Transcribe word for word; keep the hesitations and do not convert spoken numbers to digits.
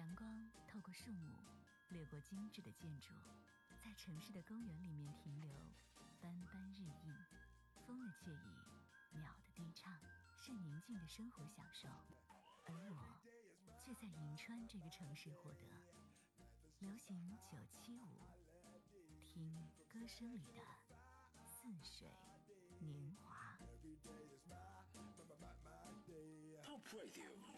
阳光透过树木，掠过精致的建筑，在城市的公园里面停留，斑斑日映。风的惬意，鸟的低唱，是宁静的生活享受。而我却在银川这个城市获得流行九七五，听歌声里的似水年华。 Top Radio